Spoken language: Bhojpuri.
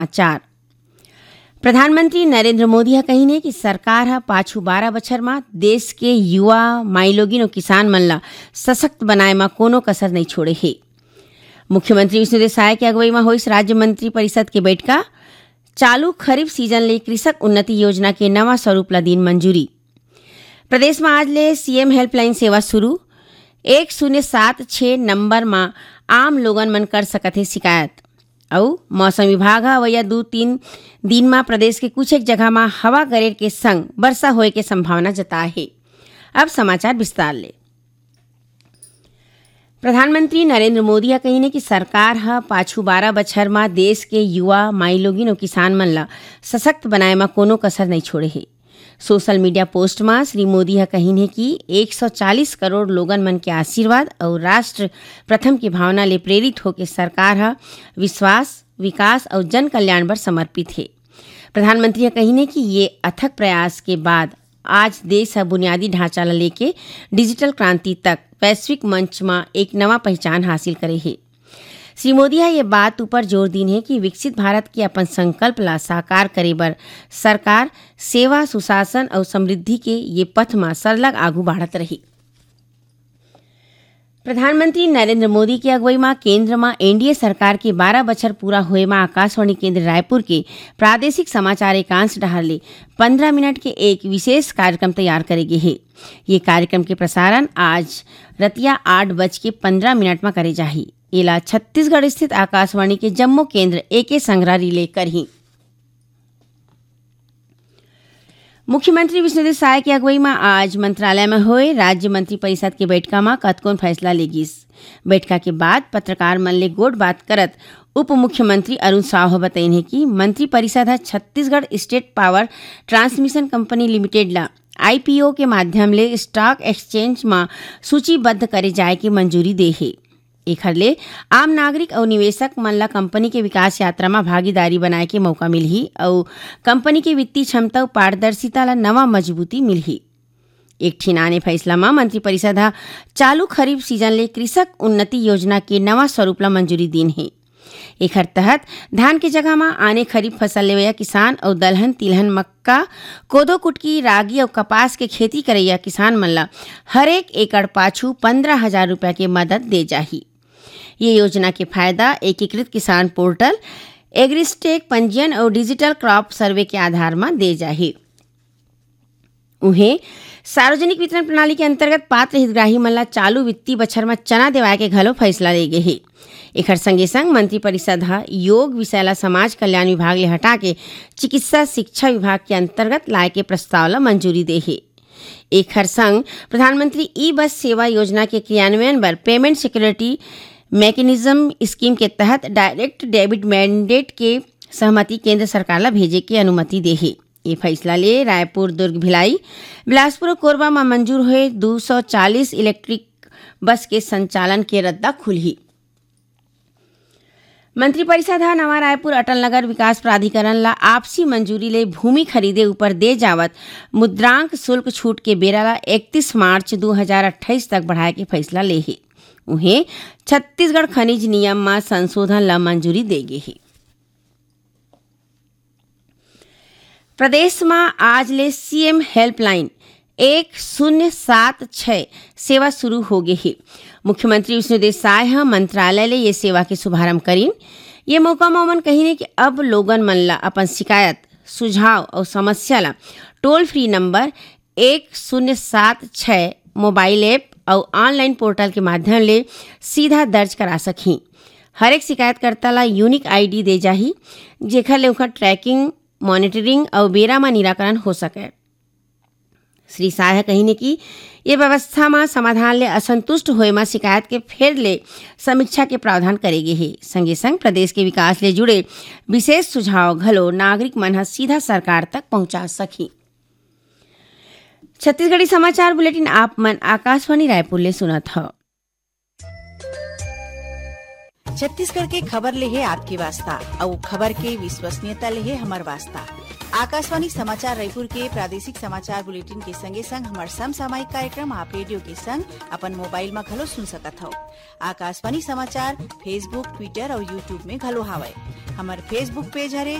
समाचार। प्रधानमंत्री नरेंद्र मोदी ह कहिने कि सरकार ह पाछू 12 बछर में देश के युवा माईलोगिन और किसान मन ला सशक्त बनाए में कोनो कसर नहीं छोड़े हे। मुख्यमंत्री विष्णुदेव साय के अगुवाई में होइस राज्य मंत्री परिषद के बैठका चालू खरीफ सीजन ले कृषक उन्नति योजना के नवा स्वरूप ला दिन मंजूरी। प्रदेश में आज ले सीएम हेल्पलाइन सेवा शुरू। 1076 नंबर में आम लोगन मन कर सकत है शिकायत। और मौसम विभाग ह अवैया 2-3 दिन में प्रदेश के कुछ एक जगह में हवा गरेर के संग वर्षा होए के संभावना जताए है। अब समाचार विस्तार ले। प्रधानमंत्री नरेंद्र मोदी कहिने कि सरकार ह पाछू 12 बछर में देश के युवा माईलोगिन और किसान मन ला सशक्त बनाए में कोनो कसर नहीं छोड़े है। सोशल मीडिया पोस्ट में श्री मोदी कहिने कि 140 करोड़ लोगन मन के आशीर्वाद और राष्ट्र प्रथम की भावना ले प्रेरित होकर सरकार ह विश्वास, विकास और जन कल्याण पर समर्पित है। प्रधानमंत्री कहिने कि ये अथक प्रयास के बाद आज देश बुनियादी ढांचा ला लेके डिजिटल क्रांति तक वैश्विक मंच में एक नवा पहचान हासिल करे है। श्री मोदी ये बात ऊपर जोर दीन है कि विकसित भारत के अपन संकल्प ला साकार करे बर सरकार सेवा, सुशासन और समृद्धि के ये पथ में सरलग आगू बढ़त रही। प्रधानमंत्री नरेंद्र मोदी की अगुवाई में केंद्र में एनडीए सरकार के 12 बछर पूरा हुए में आकाशवाणी केंद्र रायपुर के प्रादेशिक समाचार एकांश डहर ले 15 मिनट के एक विशेष कार्यक्रम तैयार करेगे है। ये कार्यक्रम के प्रसारण आज रतिया 8:15 में करे जाही। इला छत्तीसगढ़ स्थित आकाशवाणी के जम्मू केंद्र एके संग्रह रिले करही। मुख्यमंत्री विष्णुदेव साय की अगुवाई में आज मंत्रालय में हुए राज्य मंत्री परिषद के बैठका में कतकोन फैसला लेगिस। बैठका के बाद पत्रकार मन ले गोट बात करत उप मुख्यमंत्री अरुण साव बताइन है कि मंत्री परिषद है Chhattisgarh estate power transmission company limited ला आईपीओ के माध्यम ले स्टॉक एक्सचेंज में सूचीबद्ध करे जाए की मंजूरी दे है। एखर ले आम नागरिक और निवेशक मन ला कंपनी के विकास यात्रा में भागीदारी बनाए के मौका मिलही और कंपनी के वित्तीय क्षमता और पारदर्शिता ला नवा मजबूती मिलही। एक ठिनाने फैसला में मंत्री परिषद चालू खरीफ सीजन ले कृषक उन्नति योजना के नवा स्वरूप ला मंजूरी दीन है। एखर तहत धान के जगह में आने खरीफ फसल लेवैया किसान और दलहन, तिलहन, मक्का, कोदो, कुटकी, रागी और कपास के खेती करैया किसान मन ला हर एक एकड़ पाछू 15,000 रुपया के मदद दे जाही। ये योजना के फायदा एकीकृत किसान पोर्टल, एग्रीस्टेक पंजीयन और डिजिटल क्रॉप सर्वे के आधार में दे जाही। उन्हें सार्वजनिक वितरण प्रणाली के अंतर्गत पात्र हितग्राही मन ला चालू वित्तीय बछर में चना देवाए के घलो फैसला ले गे है। एखर संगे संग मंत्री परिषद योग विषय ला समाज कल्याण विभाग ले हटा के चिकित्सा शिक्षा विभाग के अंतर्गत लाए के प्रस्ताव ला मंजूरी दे है। एखर संग प्रधानमंत्री ई बस सेवा योजना के क्रियान्वयन बर पेमेंट सिक्योरिटी मैकेनिज्म स्कीम के तहत डायरेक्ट डेबिट मैंडेट के सहमति केंद्र सरकार ला भेजे की अनुमति दे है। ये फैसला ले रायपुर, दुर्ग, भिलाई, बिलासपुर और कोरबा में मंजूर हुए 240 इलेक्ट्रिक बस के संचालन के रद्दा खुलही। मंत्री परिषद नवा रायपुर अटल नगर विकास प्राधिकरण ला आपसी मंजूरी ले भूमि खरीदे ऊपर दे जावत मुद्रांक शुल्क छूट के बेरा ला 31 मार्च 2028 तक बढ़ाए के फैसला ले है। उन्हें छत्तीसगढ़ खनिज नियम में संशोधन ला मंजूरी दे गे है। प्रदेश में आज ले सीएम हेल्पलाइन 1076 सेवा शुरू हो गई है। मुख्यमंत्री विष्णुदेव साय मंत्रालय ले ये सेवा के शुभारंभ करीन। ये मौका मोमन कहिने कि अब लोगन मन ला अपन शिकायत, सुझाव और समस्या ला toll free number 1076 mobile app और ऑनलाइन पोर्टल के माध्यम ले सीधा दर्ज करा सकी। हर एक शिकायतकर्ता ला यूनिक आईडी दे जाही जेखर ले ओखर ट्रैकिंग, मॉनिटरिंग और बेरा में निराकरण हो सके। श्री शाह कहिने कि ये व्यवस्था में समाधान ले असंतुष्ट होए में शिकायत के फेर ले समीक्षा के प्रावधान करेगे है। संगे संग प्रदेश के विकास ले जुड़े विशेष सुझाव घलो नागरिक मन सीधा सरकार तक पहुंचा सकी। छत्तीसगढ़ी समाचार बुलेटिन आप मन आकाशवाणी रायपुर ले सुनत ह। छत्तीसगढ़ के खबर ले है आपकी वास्ता और खबर के विश्वसनीयता ले है हमार वास्ता। आकाशवाणी समाचार रायपुर के प्रादेशिक समाचार बुलेटिन के संगे संग हमार समसामयिक कार्यक्रम आप रेडियो के संग अपन मोबाइल में घलो सुन सकत हो। आकाशवाणी समाचार फेसबुक, ट्विटर और यूट्यूब में घलो हावय। हमार फेसबुक पेज हरे